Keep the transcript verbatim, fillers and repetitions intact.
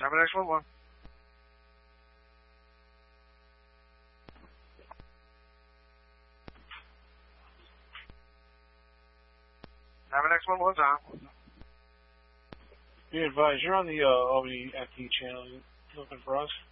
Have an excellent one. Have an excellent one, Tom. Be advised, you're on the uh, Albany F D channel. You looking for us?